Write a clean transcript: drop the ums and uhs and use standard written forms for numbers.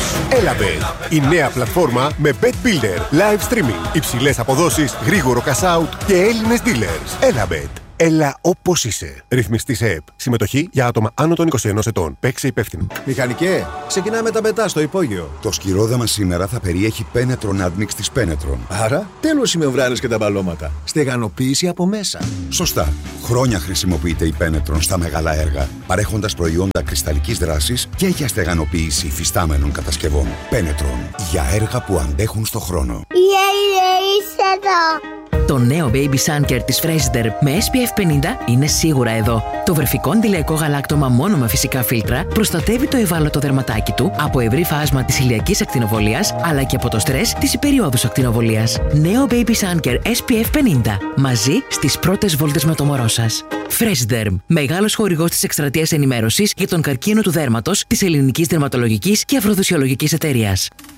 Elabet, η νέα πλατφόρμα με Bet Builder, live streaming, υψηλές αποδόσεις, γρήγορο cash out και Έλληνες dealers. Elabet. Έλα όπως είσαι. Ρυθμιστή σε ΕΠ. Συμμετοχή για άτομα άνω των 21 ετών. Παίξε υπεύθυνο. Μηχανικέ, ξεκινάμε τα μπετά στο υπόγειο. Το σκυρόδεμα σήμερα θα περιέχει Penetron Admix της Penetron. Άρα, τέλος οι μεμβράνες και τα μπαλώματα. Στεγανοποίηση από μέσα. Σωστά. Χρόνια χρησιμοποιείται η Penetron στα μεγάλα έργα, παρέχοντας προϊόντα κρυσταλλικής δράσης και για στεγανοποίηση υφιστάμενων κατασκευών. Penetron. Για έργα που αντέχουν στο χρόνο. Είσαι εδώ. Το νέο Baby Sun Care της Freshder με SPF 50 είναι σίγουρα εδώ. Το βρεφικό αντιλιακό γαλάκτωμα μόνο με φυσικά φίλτρα προστατεύει το ευάλωτο δερματάκι του από ευρύ φάσμα της ηλιακής ακτινοβολίας αλλά και από το στρες της υπεριόδους ακτινοβολίας. Νέο Baby Sun Care SPF 50. Μαζί στις πρώτες βόλτες με το μωρό σας. Freshderm. Μεγάλος χορηγός της εκστρατείας ενημέρωσης για τον καρκίνο του δέρματος της Ελληνικής Δερματολογικής και Αφροδισιολογικής Εταιρείας.